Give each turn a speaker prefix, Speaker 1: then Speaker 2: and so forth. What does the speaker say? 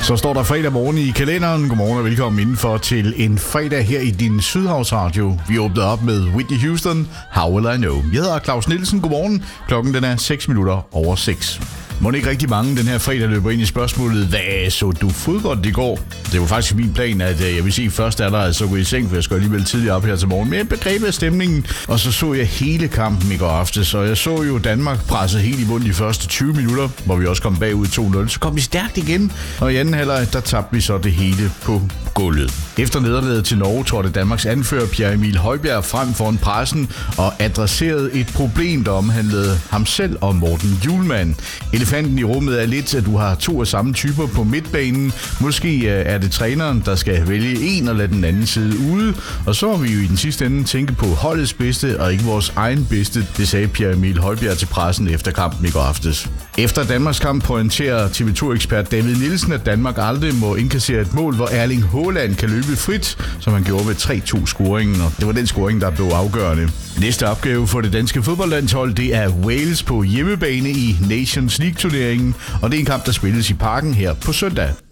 Speaker 1: Så står der fredag morgen i kalenderen. Godmorgen og velkommen indenfor til en fredag her i din Sydhavsradio. Vi åbnede op med Whitney Houston, How Will I Know. Jeg hedder Claus Nielsen. Godmorgen. Klokken den er 6:06. Må ikke rigtig mange den her fredag løber ind i spørgsmålet, hvad så du fodbold i går? Det var faktisk min plan, at jeg vil sige først er der altså gå i seng, for jeg skal alligevel tidligere op her til morgen. Men jeg begrebet af stemningen, og så jeg hele kampen i går aftes. Så jeg så jo Danmark presset helt i bunden de første 20 minutter, hvor vi også kom bagud 2-0. Så kom vi stærkt igen, og i anden halvleg, der tabte vi så det hele på gulvet. Efter nederlaget til Norge trådte Danmarks anfører Pierre Emil Højbjerg frem foran pressen og adresserede et problem, der omhandlede ham selv og Morten Hjulmand. Elefanten i rummet er lidt, at du har to af samme typer på midtbanen. Måske er det træneren, der skal vælge en og lade den anden side ude. Og så må vi jo i den sidste ende tænke på holdets bedste og ikke vores egen bedste, det sagde Pierre Emil Højbjerg til pressen efter kampen i går aftes. Efter Danmarks kamp pointerer TV2-ekspert David Nielsen, at Danmark aldrig må indkassere et mål, hvor Erling Haaland kan løbe frit, som han gjorde ved 3-2-scoringen, og det var den scoring, der blev afgørende. Næste opgave for det danske fodboldlandshold, det er Wales på hjemmebane i Nations League-turneringen, og det er en kamp, der spilles i Parken her på søndag.